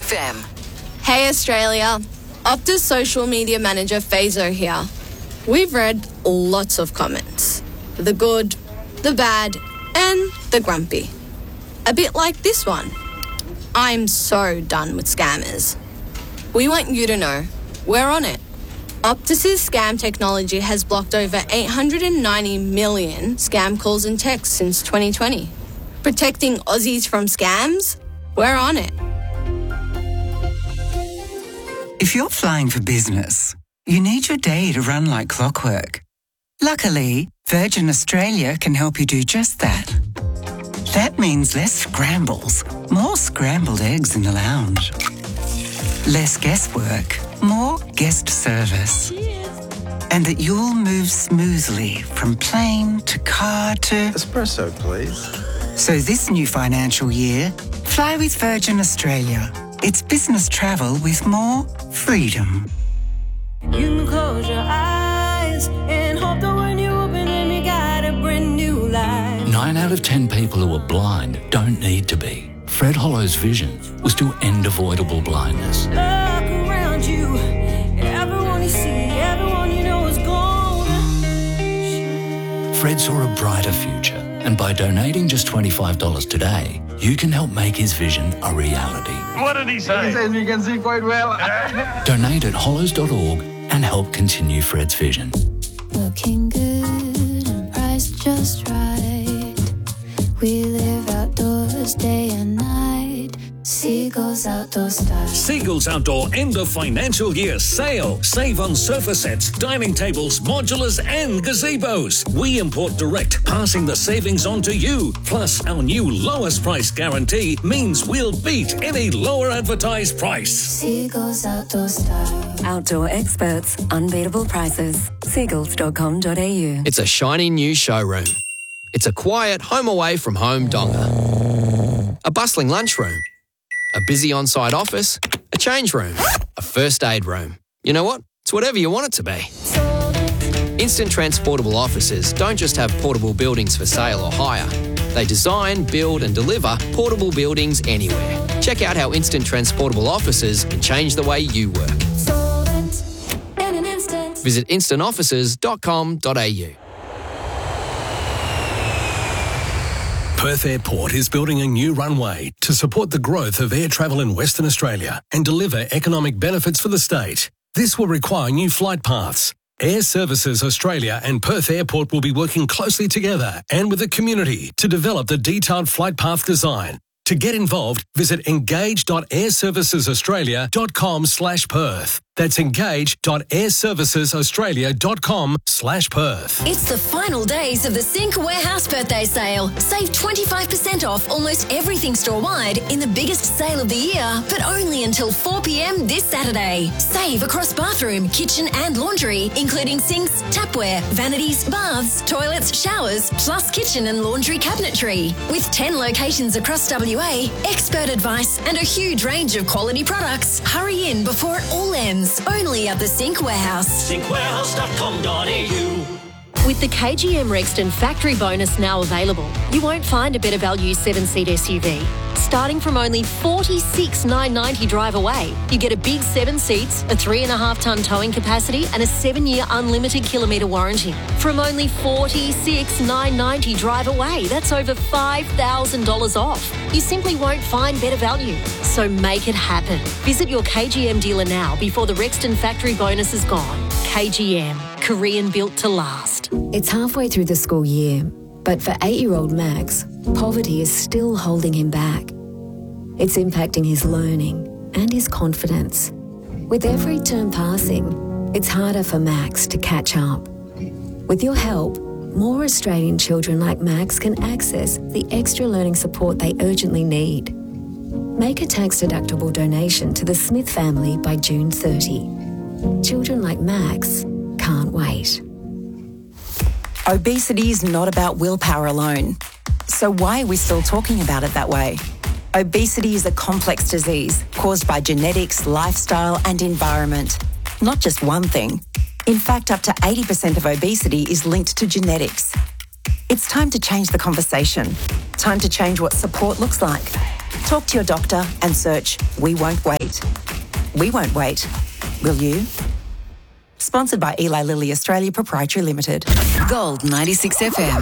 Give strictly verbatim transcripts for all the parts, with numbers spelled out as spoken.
F M. Hey Australia, Optus social media manager Fazo here. We've read lots of comments. The good, the bad, and the grumpy. A bit like this one. I'm so done with scammers. We want you to know, we're on it. Optus's scam technology has blocked over eight hundred ninety million scam calls and texts since twenty twenty. Protecting Aussies from scams? We're on it. If you're flying for business, you need your day to run like clockwork. Luckily, Virgin Australia can help you do just that. That means less scrambles, more scrambled eggs in the lounge. Less guesswork, more guest service. And that you'll move smoothly from plane to car to... Espresso, please. So this new financial year, fly with Virgin Australia. It's business travel with more freedom. You can close your eyes and hope that when you open them, you got a brand new life. Nine out of ten people who are blind don't need to be. Fred Hollow's vision was to end avoidable blindness. Look around you, everyone you see, everyone you know is gone. Fred saw a brighter future, and by donating just twenty-five dollars today, you can help make his vision a reality. What did he say? He says you can see quite well. Donate at hollows dot org and help continue Fred's vision. Looking good and priced just right. We live outdoors day and night. Seagulls Outdoor Style. Seagulls Outdoor end of financial year sale. Save on sofa sets, dining tables, modulars and gazebos. We import direct, passing the savings on to you. Plus, our new lowest price guarantee means we'll beat any lower advertised price. Seagulls Outdoor Style. Outdoor experts, unbeatable prices. seagulls dot com dot a u. It's a shiny new showroom. It's a quiet home away from home donga. A bustling lunchroom. A busy on-site office, a change room, a first aid room. You know what? It's whatever you want it to be. Instant Transportable Offices don't just have portable buildings for sale or hire. They design, build and deliver portable buildings anywhere. Check out how Instant Transportable Offices can change the way you work. Visit instant offices dot com dot a u. Perth Airport is building a new runway to support the growth of air travel in Western Australia and deliver economic benefits for the state. This will require new flight paths. Air Services Australia and Perth Airport will be working closely together and with the community to develop the detailed flight path design. To get involved, visit engage dot air services australia dot com slash Perth. That's engage dot air services australia dot com slash Perth. It's the final days of the Sync Warehouse birthday sale. Save twenty-five percent off almost everything store-wide in the biggest sale of the year, but only until four p.m. this Saturday. Save across bathroom, kitchen and laundry, including sinks, tapware, vanities, baths, toilets, showers, plus kitchen and laundry cabinetry. With ten locations across W A, expert advice and a huge range of quality products. Hurry in before it all ends. Only at the Sync Warehouse. sync warehouse dot com dot a u. With the K G M Rexton factory bonus now available, you won't find a better value seven-seat S U V. Starting from only forty-six thousand nine hundred ninety drive away, you get a big seven seats, a three and a half tonne towing capacity and a seven-year unlimited kilometre warranty. From only forty-six thousand nine hundred ninety drive away, that's over five thousand dollars off. You simply won't find better value. So make it happen. Visit your K G M dealer now before the Rexton factory bonus is gone. K G M, Korean built to last. It's halfway through the school year, but for eight-year-old Max, poverty is still holding him back. It's impacting his learning and his confidence. With every term passing, it's harder for Max to catch up. With your help, more Australian children like Max can access the extra learning support they urgently need. Make a tax-deductible donation to the Smith family by June thirtieth. Children like Max can't wait. Obesity is not about willpower alone. So why are we still talking about it that way? Obesity is a complex disease caused by genetics, lifestyle and environment. Not just one thing. In fact, up to eighty percent of obesity is linked to genetics. It's time to change the conversation. Time to change what support looks like. Talk to your doctor and search We Won't Wait. We won't wait. Will you? Sponsored by Eli Lilly Australia Proprietary Limited. Gold ninety-six F M.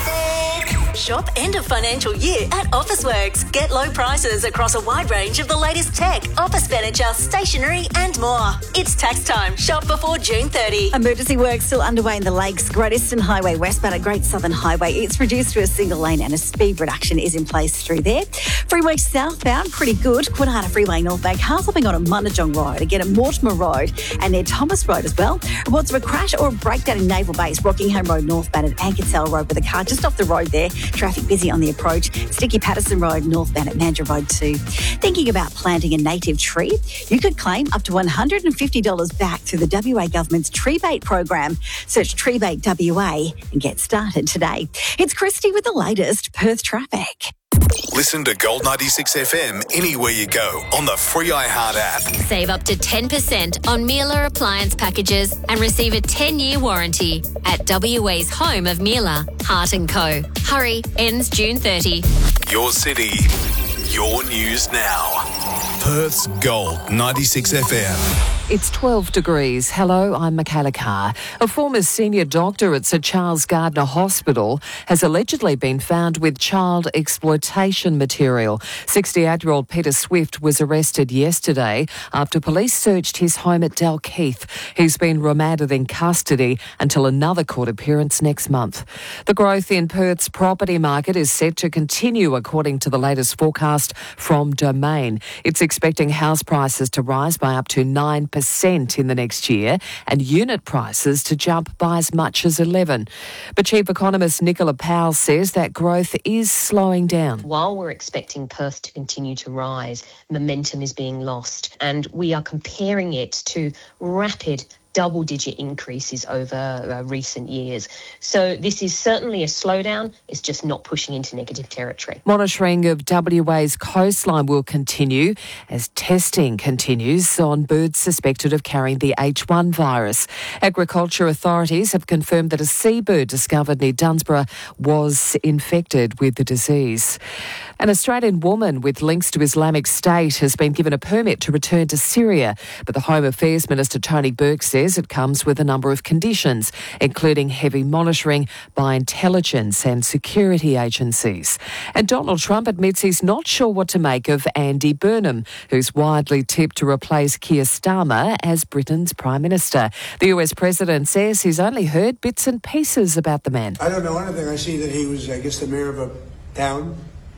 Shop end of financial year at Officeworks. Get low prices across a wide range of the latest tech, office furniture, stationery and more. It's tax time. Shop before June thirtieth. Emergency work still underway in the Lakes. Great Eastern Highway westbound at Great Southern Highway. It's reduced to a single lane and a speed reduction is in place through there. Freeway southbound, pretty good. Quinhana Freeway northbound. Cars hopping on a Mundajong Road. Again at Mortimer Road and near Thomas Road as well. Reports of a crash or a breakdown in Naval Base. Rockingham Road northbound at Ankersell Road with a car just off the road there. Traffic busy on the approach. Sticky Patterson Road northbound at Mandurah Road too. Thinking about planting a native tree? You could claim up to one hundred fifty dollars back through the W A government's Treebait program. Search Treebait W A and get started today. It's Christy with the latest Perth traffic. Listen to Gold ninety-six F M anywhere you go on the free iHeart app. Save up to ten percent on Miele appliance packages and receive a ten-year warranty at W A's home of Miele, Hart and Co. Hurry, ends June thirtieth. Your city, your news now. Perth's Gold ninety-six F M. It's twelve degrees. Hello, I'm Michaela Carr. A former senior doctor at Sir Charles Gardner Hospital has allegedly been found with child exploitation material. sixty-eight-year-old Peter Swift was arrested yesterday after police searched his home at Dalkeith. He's been remanded in custody until another court appearance next month. The growth in Perth's property market is set to continue according to the latest forecast from Domain. It's expecting house prices to rise by up to nine percent in the next year and unit prices to jump by as much as eleven. But Chief Economist Nicola Powell says that growth is slowing down. While we're expecting Perth to continue to rise, momentum is being lost, and we are comparing it to rapid double-digit increases over uh, recent years. So this is certainly a slowdown. It's just not pushing into negative territory. Monitoring of W A's coastline will continue as testing continues on birds suspected of carrying the H one virus. Agriculture authorities have confirmed that a seabird discovered near Dunsborough was infected with the disease. An Australian woman with links to Islamic State has been given a permit to return to Syria, but the Home Affairs Minister Tony Burke says it comes with a number of conditions, including heavy monitoring by intelligence and security agencies. And Donald Trump admits he's not sure what to make of Andy Burnham, who's widely tipped to replace Keir Starmer as Britain's Prime Minister. The U S President says he's only heard bits and pieces about the man. I don't know anything. I see that he was, I guess, the mayor of a town.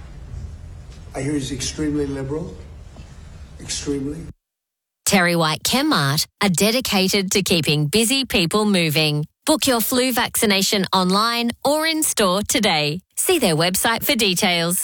I hear he's extremely liberal. Extremely. Terry White Chemmart are dedicated to keeping busy people moving. Book your flu vaccination online or in store today. See their website for details.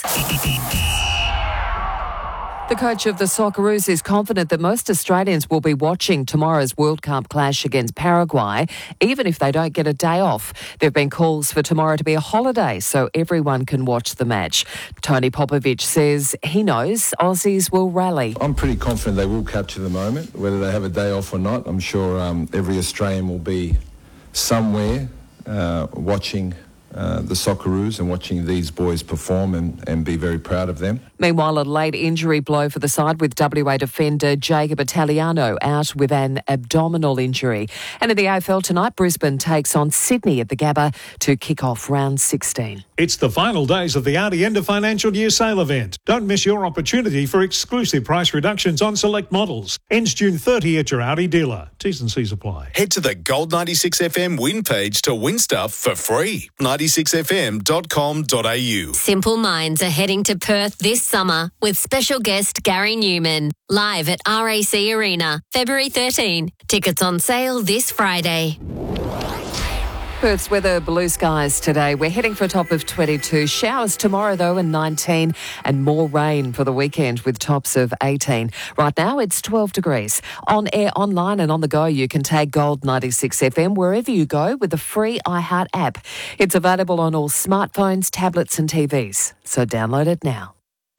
The coach of the Socceroos is confident that most Australians will be watching tomorrow's World Cup clash against Paraguay, even if they don't get a day off. There have been calls for tomorrow to be a holiday so everyone can watch the match. Tony Popovic says he knows Aussies will rally. I'm pretty confident they will capture the moment, whether they have a day off or not. I'm sure um, every Australian will be somewhere uh, watching Uh, the Socceroos and watching these boys perform and, and be very proud of them. Meanwhile, a late injury blow for the side with W A defender Jacob Italiano out with an abdominal injury. And in the A F L tonight, Brisbane takes on Sydney at the Gabba to kick off round sixteen. It's the final days of the Audi End of Financial Year sale event. Don't miss your opportunity for exclusive price reductions on select models. Ends June thirtieth at your Audi dealer. T's and C's apply. Head to the Gold ninety-six F M win page to win stuff for free. ninety-six f m dot com dot a u. Simple Minds are heading to Perth this summer with special guest Gary Newman. Live at R A C Arena, February thirteenth. Tickets on sale this Friday. Perth's weather, blue skies today. We're heading for a top of twenty-two. Showers tomorrow, though, and nineteen. And more rain for the weekend with tops of eighteen. Right now, it's twelve degrees. On air, online and on the go, you can tag Gold ninety-six F M wherever you go with the free iHeart app. It's available on all smartphones, tablets and T Vs. So download it now.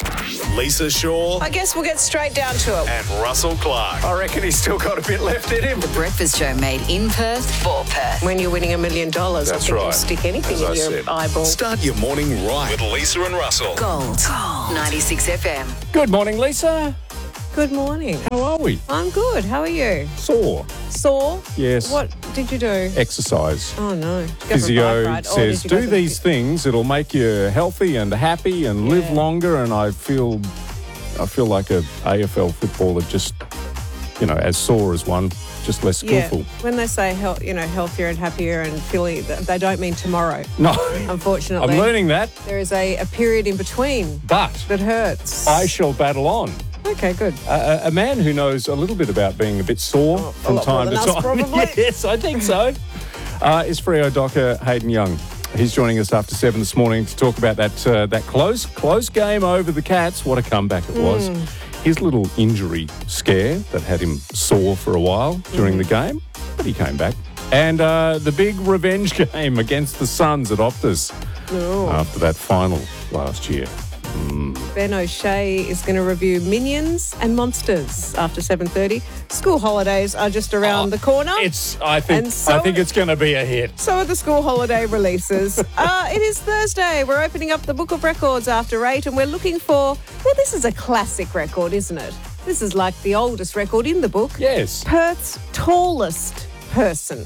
Lisa Shaw I guess we'll get straight down to it. and Russell Clark. I reckon he's still got a bit left in him. The Breakfast Show made in Perth for Perth. When you're winning a million dollars, I That's think right. you'll stick anything As in I your said. eyeball. Start your morning right with Lisa and Russell. Gold. Gold. ninety-six F M. Good morning, Lisa. Good morning. How are we? I'm good. How are you? Sore. Sore? Yes. What did you do? Exercise. Oh, no. Go for a bike Physio ride. Or says, did you go do for- these things. It'll make you healthy and happy and live Yeah. longer. And I feel, I feel like a A F L footballer, just, you know, as sore as one, just less Yeah, skillful. when they say health, you know, healthier and happier and feeling, they don't mean tomorrow. No, Unfortunately, I'm learning that, There is a, a period in between but that hurts. I shall battle on. Okay, good. A, a man who knows a little bit about being a bit sore a from lot time more to than us, time. probably. Yes, I think so. Uh, is Freo Docker Hayden Young. He's joining us after seven this morning to talk about that uh, that close close game over the Cats. What a comeback it was. Mm. His little injury scare that had him sore for a while during Mm. the game, but he came back. And uh, the big revenge game against the Suns at Optus Oh. after that final last year. Ben O'Shea is going to review Minions and Monsters after seven thirty. School holidays are just around the corner. It's. I think. And so I think it's going to be a hit. So are the school holiday releases. uh, it is Thursday. We're opening up the Book of Records after eight, and we're looking for, well, this is a classic record, isn't it? This is like the oldest record in the book. Yes. Perth's tallest person.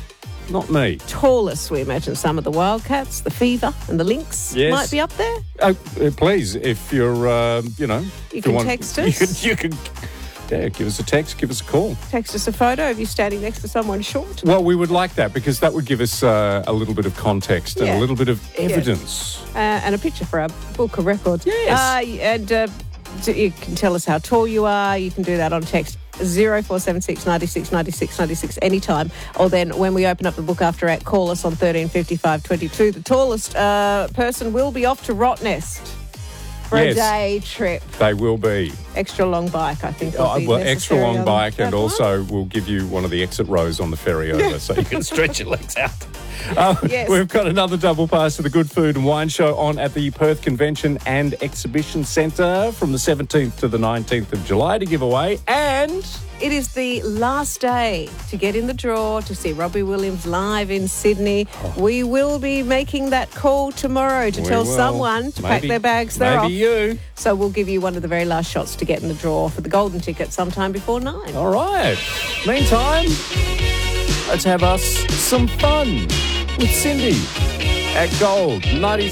Not me. Tallest, we imagine some of the Wildcats, the Fever, and the Lynx Yes. might be up there. Uh, uh, please, if you're, uh, you know, You if can want, text you us. can, you can, yeah, give us a text, give us a call. Text us a photo of you standing next to someone short. Well, we would like that because that would give us uh, a little bit of context and Yeah. a little bit of Yeah. evidence. Uh, and a picture for our Book of Records. Yes. Uh, and uh, so you can tell us how tall you are. You can do that on text zero four seven six ninety-six ninety-six ninety-six anytime. Or then when we open up the book after eight, call us on thirteen fifty-five twenty-two. The tallest uh, person will be off to Rottnest for Yes. a day trip. They will be. Extra long bike, I think. will Uh, be well, extra necessary long on bike, and that one. also we'll give you one of the exit rows on the ferry over so you can stretch your legs out. Uh, Yes. We've got another double pass to the Good Food and Wine Show on at the Perth Convention and Exhibition Centre from the seventeenth to the nineteenth of July to give away. And it is the last day to get in the draw to see Robbie Williams live in Sydney. We will be making that call tomorrow to We tell will. someone to pack Maybe- their bags. They're maybe off. you. So we'll give you one of the very last shots to get in the draw for the golden ticket sometime before nine. all right. Meantime, let's have us some fun with Cindy at Gold ninety-six.